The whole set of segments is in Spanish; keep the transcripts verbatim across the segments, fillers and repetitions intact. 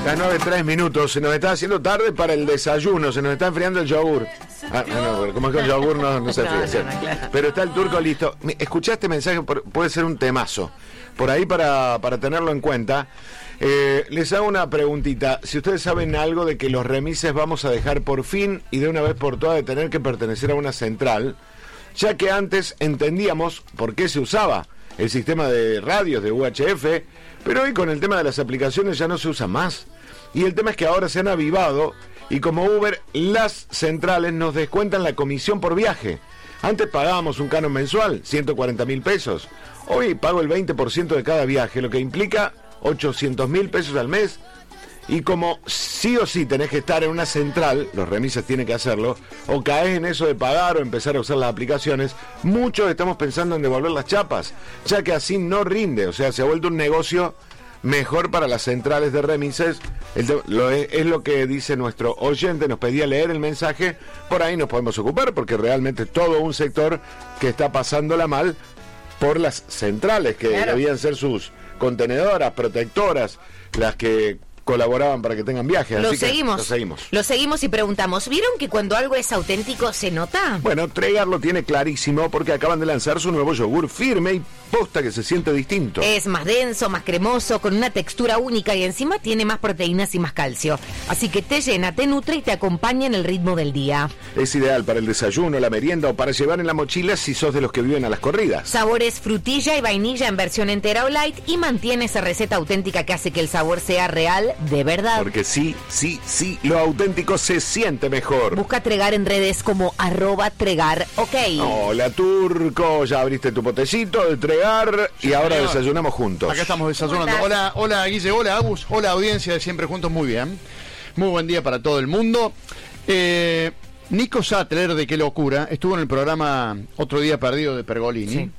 Las nueve, tres minutos, se nos está haciendo tarde para el desayuno, se nos está enfriando el yogur. Ah, no, como es que el yogur no, no se enfría. No, no, no, claro. Pero está el turco listo. Escuché este mensaje, puede ser un temazo. Por ahí para, para tenerlo en cuenta. Eh, les hago una preguntita. Si ustedes saben algo de que los remises vamos a dejar por fin y de una vez por todas de tener que pertenecer a una central, ya que antes entendíamos por qué se usaba el sistema de radios de U H F, pero hoy con el tema de las aplicaciones ya no se usa más. Y el tema es que ahora se han avivado y como Uber, las centrales nos descuentan la comisión por viaje. Antes pagábamos un canon mensual, ciento cuarenta mil pesos. Hoy pago el veinte por ciento de cada viaje, lo que implica ochocientos mil pesos al mes. Y como sí o sí tenés que estar en una central, los remises tienen que hacerlo, o caes en eso de pagar o empezar a usar las aplicaciones, muchos estamos pensando en devolver las chapas, ya que así no rinde, o sea, se ha vuelto un negocio mejor para las centrales de remises. El, lo es, es lo que dice nuestro oyente, nos pedía leer el mensaje, por ahí nos podemos ocupar, porque realmente es todo un sector que está pasándola mal por las centrales, que claro, debían ser sus contenedoras, protectoras, las que colaboraban para que tengan viajes. Lo así seguimos. Que lo seguimos. Lo seguimos y preguntamos, ¿vieron que cuando algo es auténtico se nota? Bueno, Tregar lo tiene clarísimo porque acaban de lanzar su nuevo yogur firme y posta que se siente distinto. Es más denso, más cremoso, con una textura única y encima tiene más proteínas y más calcio. Así que te llena, te nutre y te acompaña en el ritmo del día. Es ideal para el desayuno, la merienda o para llevar en la mochila si sos de los que viven a las corridas. Sabores frutilla y vainilla en versión entera o light y mantiene esa receta auténtica que hace que el sabor sea real de verdad. Porque sí, sí, sí, lo auténtico se siente mejor. Busca Tregar en redes como arroba Tregar, ok. Hola Turco, ya abriste tu potecito de Tregar y sí, ahora señor, desayunamos juntos. Acá estamos desayunando. Hola, hola Guille, hola Agus, hola audiencia de Siempre Juntos, muy bien. Muy buen día para todo el mundo. Eh, Nico Sattler de Qué Locura estuvo en el programa Otro Día Perdido de Pergolini. Sí.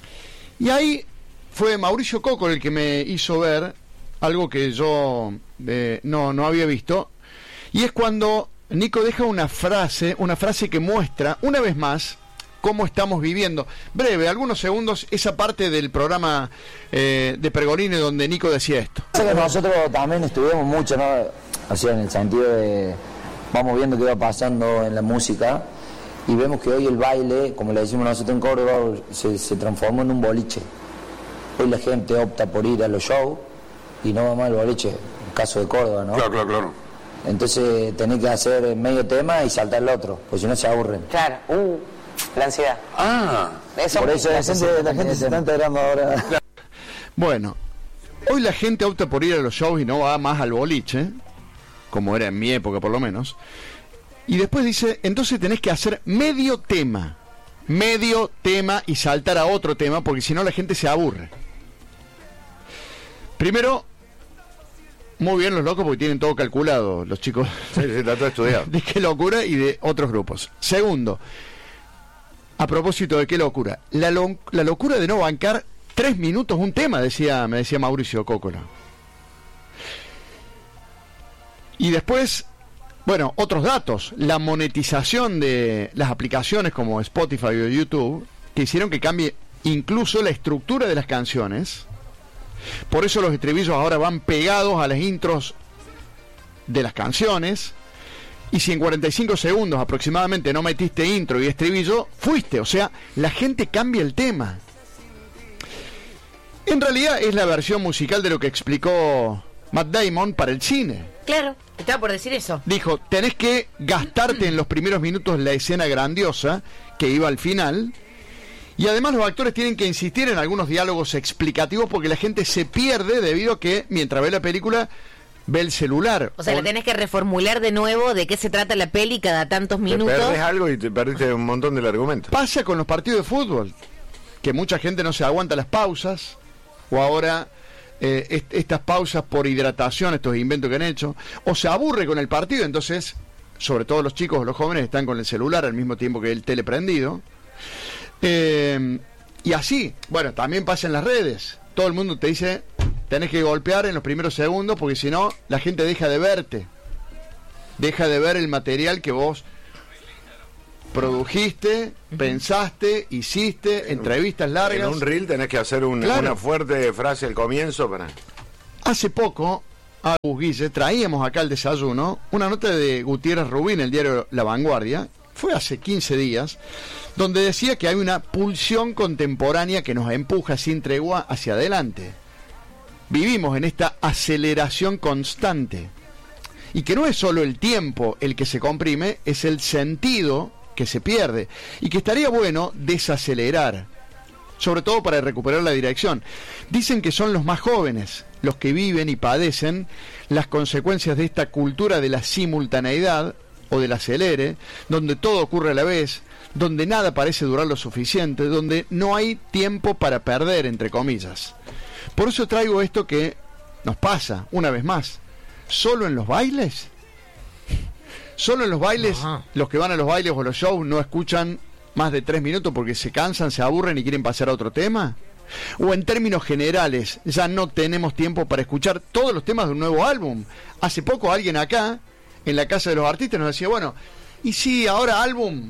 Y ahí fue Mauricio Coco el que me hizo ver algo que yo eh, no, no había visto, y es cuando Nico deja una frase, una frase que muestra, una vez más, cómo estamos viviendo. Breve, algunos segundos, esa parte del programa eh, de Pergolini donde Nico decía esto. Nosotros también estudiamos mucho, ¿no? O sea, en el sentido de, vamos viendo qué va pasando en la música, y vemos que hoy el baile, como le decimos nosotros en Córdoba, se, se transformó en un boliche. Hoy la gente opta por ir a los shows, y no va mal el boliche, en el caso de Córdoba, ¿no? Claro, claro, claro. Entonces tenés que hacer medio tema y saltar el otro, porque si no se aburren. Claro, uh, la ansiedad. Ah, eso, por eso la gente, la gente se está enterando ahora. Bueno, hoy la gente opta por ir a los shows y no va más al boliche, como era en mi época por lo menos, y después dice, entonces tenés que hacer medio tema, medio tema y saltar a otro tema, porque si no la gente se aburre. Primero, muy bien los locos porque tienen todo calculado, los chicos. Sí, se trata de estudiar. De Qué Locura y de otros grupos. Segundo, a propósito de Qué Locura, la, lo, la locura de no bancar tres minutos un tema, decía, me decía Mauricio Cócola. Y después, bueno, otros datos, la monetización de las aplicaciones como Spotify o YouTube, que hicieron que cambie incluso la estructura de las canciones. Por eso los estribillos ahora van pegados a las intros de las canciones. Y si en cuarenta y cinco segundos aproximadamente no metiste intro y estribillo, fuiste. O sea, la gente cambia el tema. En realidad es la versión musical de lo que explicó Matt Damon para el cine. Claro, estaba por decir eso. Dijo, tenés que gastarte en los primeros minutos la escena grandiosa que iba al final. Y además los actores tienen que insistir en algunos diálogos explicativos porque la gente se pierde debido a que mientras ve la película ve el celular. O sea, o... le tenés que reformular de nuevo de qué se trata la peli cada tantos minutos. Te perdés algo y te perdiste un montón del argumento. Pasa con los partidos de fútbol, que mucha gente no se aguanta las pausas, o ahora eh, est- estas pausas por hidratación, estos inventos que han hecho, o se aburre con el partido, entonces, sobre todo los chicos o los jóvenes están con el celular al mismo tiempo que el tele prendido. Eh, y así, bueno, también pasa en las redes. Todo el mundo te dice, tenés que golpear en los primeros segundos porque si no, la gente deja de verte. Deja de ver el material que vos produjiste, pensaste, hiciste, entrevistas largas. En un reel tenés que hacer un, claro, una fuerte frase al comienzo para... Hace poco Agus, Guille, traíamos acá al desayuno una nota de Gutiérrez Rubín, el diario La Vanguardia, fue hace quince días, donde decía que hay una pulsión contemporánea que nos empuja sin tregua hacia adelante. Vivimos en esta aceleración constante, y que no es solo el tiempo el que se comprime, es el sentido que se pierde, y que estaría bueno desacelerar, sobre todo para recuperar la dirección. Dicen que son los más jóvenes los que viven y padecen las consecuencias de esta cultura de la simultaneidad o del acelere, donde todo ocurre a la vez, donde nada parece durar lo suficiente, donde no hay tiempo para perder, entre comillas. Por eso traigo esto que nos pasa, una vez más, ¿solo en los bailes? ¿Solo en los bailes? Ajá. Los que van a los bailes o los shows no escuchan más de tres minutos porque se cansan, se aburren y quieren pasar a otro tema. O en términos generales, ya no tenemos tiempo para escuchar todos los temas de un nuevo álbum. Hace poco alguien acá, en la Casa de los Artistas, nos decía, bueno, y sí, ahora álbum,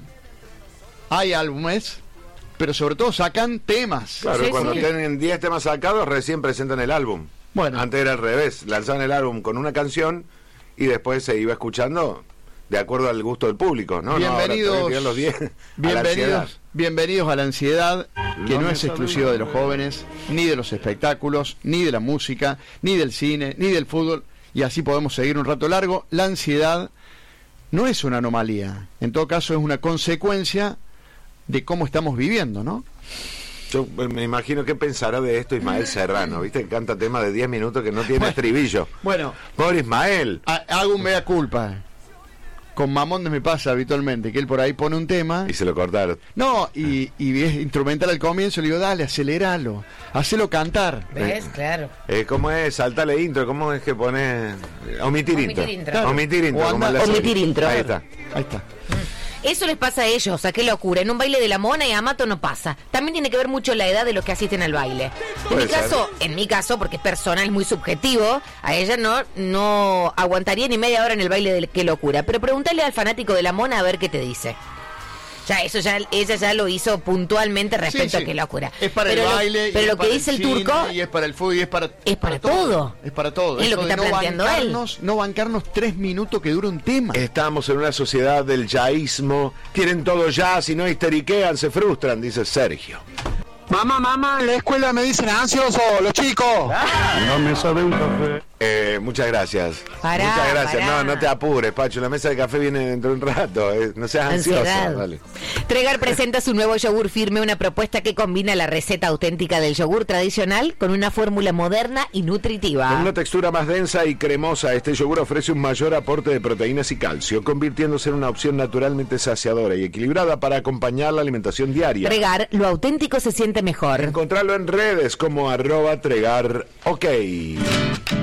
hay álbumes, pero sobre todo sacan temas. Claro, sí, cuando sí. tienen diez temas sacados, recién presentan el álbum. Bueno. Antes era al revés, lanzaban el álbum con una canción y después se iba escuchando de acuerdo al gusto del público, ¿no? Bienvenidos, no, los diez, bienvenidos, bienvenidos a la ansiedad, que no, no es exclusiva de los jóvenes, ni de los espectáculos, ni de la música, ni del cine, ni del fútbol, y así podemos seguir un rato largo. La ansiedad no es una anomalía, en todo caso es una consecuencia de cómo estamos viviendo, ¿no? Yo me imagino qué pensará de esto Ismael Serrano, ¿viste? Que canta temas de diez minutos que no tiene bueno, estribillo. Bueno, pobre Ismael. Hago un mea culpa. Con Mamondes me pasa habitualmente, que él por ahí pone un tema... Y se lo cortaron. No, y, y es instrumental al comienzo, le digo, dale, aceléralo, hacelo cantar. ¿Ves? Claro. Eh, ¿Cómo es? Saltale intro, ¿cómo es que pone? Omitir, Omitir intro. intro. Claro. Omitir intro. O como anda- en la Omitir serie. intro. Ahí está. Ahí está. Eso les pasa a ellos, a qué locura. En un baile de la Mona y Amato no pasa. También tiene que ver mucho la edad de los que asisten al baile. En Puede mi ser. caso, en mi caso, porque es personal, muy subjetivo, a ella no, no aguantaría ni media hora en el baile de qué locura. Pero pregúntale al fanático de la Mona a ver qué te dice. Ya, eso ya, ella ya lo hizo puntualmente respecto Sí, sí. a qué locura. Es para pero el lo, baile, y pero es lo que para dice el, cine, turco y es para el fútbol, y es para, es para todo. Es para todo. Es lo Eso que de está no planteando él. bancarnos, no bancarnos tres minutos que dura un tema. Estamos en una sociedad del yaísmo. Quieren todo ya, si no histeriquean, se frustran, dice Sergio. Mamá, mamá, en la escuela me dicen ansioso, los chicos. Una mesa de un café. Eh, muchas gracias. Pará, muchas gracias. pará. No, no te apures, Pacho. La mesa de café viene dentro de un rato. eh. No seas ansioso. Ansiedad. Dale. Tregar presenta su nuevo yogur firme, una propuesta que combina la receta auténtica del yogur tradicional con una fórmula moderna y nutritiva. Con una textura más densa y cremosa, este yogur ofrece un mayor aporte de proteínas y calcio, convirtiéndose en una opción naturalmente saciadora y equilibrada para acompañar la alimentación diaria. Tregar, lo auténtico se siente mejor. Encontrarlo en redes como arroba tregar ok.